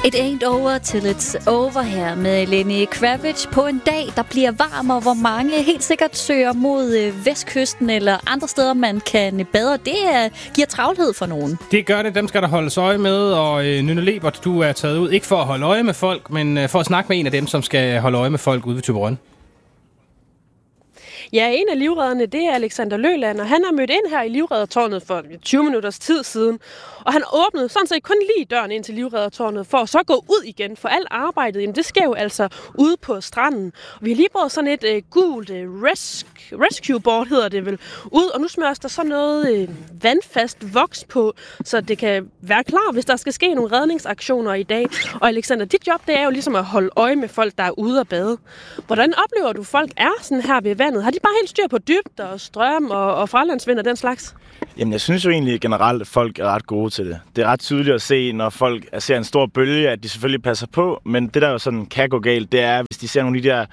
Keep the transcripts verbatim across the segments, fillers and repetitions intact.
It ain't over till it's over her med Lenny Kravitz på en dag, der bliver varm, og hvor mange helt sikkert søger mod vestkysten eller andre steder, man kan bade. Det er, giver travlhed for nogen. Det gør det. Dem skal der holdes øje med, og øh, Nynne Lebert, du er taget ud, ikke for at holde øje med folk, men øh, for at snakke med en af dem, som skal holde øje med folk ude ved Thyborøn. Ja, en af livredderne, det er Alexander Løland, og han har mødt ind her i livreddertårnet for tyve minutters tid siden. Og han åbnede sådan set kun lige døren ind til livreddertårnet for at så gå ud igen, for alt arbejdet, jamen det sker jo altså ude på stranden. Og vi har lige brugt sådan et øh, gult øh, res- rescue board, hedder det vel, ud, og nu smøres der så noget øh, vandfast voks på, så det kan være klar, hvis der skal ske nogle redningsaktioner i dag. Og Alexander, dit job, det er jo ligesom at holde øje med folk, der er ude at bade. Hvordan oplever du, folk er sådan her ved vandet? Har de bare helt styr på dybder og strøm og, og fralandsvind og den slags? Jamen, jeg synes jo egentlig generelt, at folk er ret gode til det. Det er ret tydeligt at se, når folk ser en stor bølge, at de selvfølgelig passer på, men det der jo sådan kan gå galt, det er, hvis de ser nogle af de der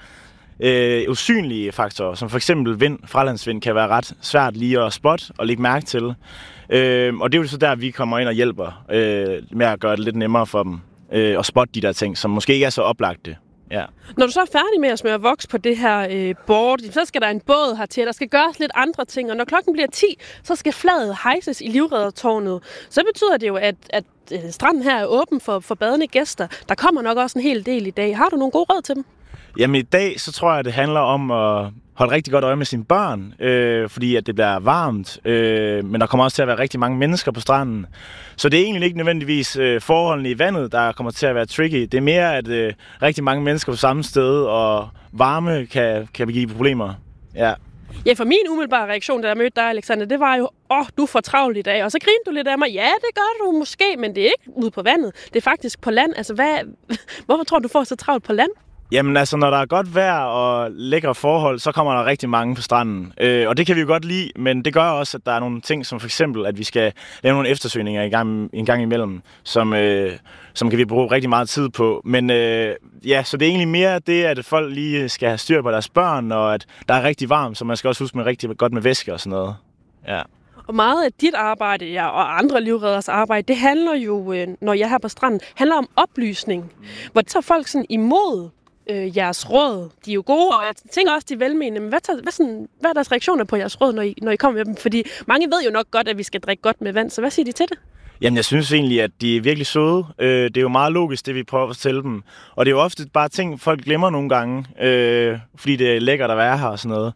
øh, usynlige faktorer, som for eksempel vind, fralandsvind, kan være ret svært lige at spotte og lægge mærke til. Øh, og det er jo så der, vi kommer ind og hjælper øh, med at gøre det lidt nemmere for dem øh, at spotte de der ting, som måske ikke er så oplagte. Ja. Når du så er færdig med at smøre voks på det her øh, board, så skal der en båd hertil, der skal gøres lidt andre ting, og når klokken bliver ti, så skal flaget hejses i livreddertårnet. Så betyder det jo, at, at øh, stranden her er åben for, for badende gæster. Der kommer nok også en hel del i dag. Har du nogle gode råd til dem? Jamen i dag, så tror jeg, det handler om at holde rigtig godt øje med sine børn, øh, fordi at det bliver varmt, øh, men der kommer også til at være rigtig mange mennesker på stranden. Så det er egentlig ikke nødvendigvis øh, forholdene i vandet, der kommer til at være tricky. Det er mere, at øh, rigtig mange mennesker på samme sted, og varme kan, kan give problemer. Ja. Ja, for min umiddelbare reaktion, da jeg mødte dig, Alexander, det var jo, åh, oh, du er for travlt i dag. Og så grinte du lidt af mig. Ja, det gør du måske, men det er ikke ude på vandet. Det er faktisk på land. Altså, hvad, hvorfor tror du, du får så travlt på land? Jamen altså, når der er godt vejr og lækre forhold, så kommer der rigtig mange på stranden. Øh, og det kan vi jo godt lide, men det gør også, at der er nogle ting, som for eksempel, at vi skal lave nogle eftersøgninger en gang, en gang imellem, som, øh, som kan vi bruge rigtig meget tid på. Men øh, ja, så det er egentlig mere det, at folk lige skal have styr på deres børn, og at der er rigtig varmt, så man skal også huske med rigtig godt med væske og sådan noget. Ja. Og meget af dit arbejde, ja, og andre livredders arbejde, det handler jo, øh, når jeg er her på stranden, handler om oplysning. Hvor tager folk sådan imod Øh, jeres råd? De er jo gode, og jeg tænker også, de er velmenende, men hvad, tager, hvad, sådan, hvad er deres reaktioner på jeres råd, når I, når I kommer med dem? Fordi mange ved jo nok godt, at vi skal drikke godt med vand, så hvad siger de til det? Jamen, jeg synes egentlig, at de er virkelig søde. Øh, det er jo meget logisk, det vi prøver at fortælle dem. Og det er jo ofte bare ting, folk glemmer nogle gange, øh, fordi det er lækkert at være her og sådan noget.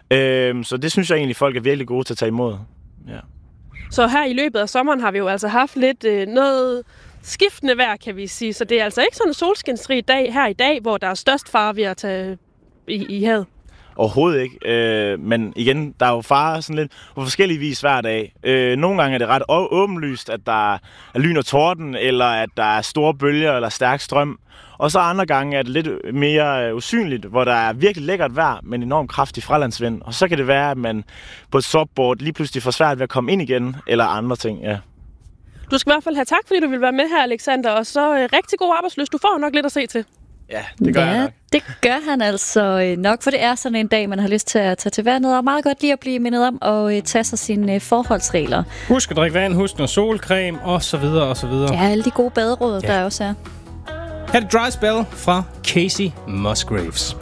Øh, så det synes jeg egentlig, folk er virkelig gode til at tage imod. Ja. Så her i løbet af sommeren har vi jo altså haft lidt øh, noget skiftende vejr, kan vi sige. Så det er altså ikke sådan en solskinsrig dag her i dag, hvor der er størst fare ved at tage i, i havet. Overhovedet ikke. Øh, men igen, der er jo fare sådan lidt på forskellige vis hver dag. Øh, nogle gange er det ret åbenlyst, at der er lyn og torden, eller at der er store bølger eller stærk strøm. Og så andre gange er det lidt mere usynligt, hvor der er virkelig lækkert vejr, men enormt kraftig fralandsvind. Og så kan det være, at man på et subboard lige pludselig får svært ved at komme ind igen, eller andre ting, ja. Du skal i hvert fald have tak, fordi du vil være med her, Alexander, og så øh, rigtig god arbejdslyst. Du får nok lidt at se til. Ja, det gør ja, jeg nok. det gør han altså nok, for det er sådan en dag, man har lyst til at tage til vandet, og meget godt lige at blive mindet om at tage sig sine forholdsregler. Husk at drikke vand, husk noget solcreme, og så videre, og så videre. Ja, alle de gode baderåd, ja. Der også er. Her er det Dry Spell fra Casey Musgraves.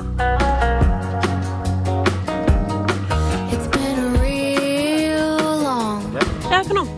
Ja, kanon.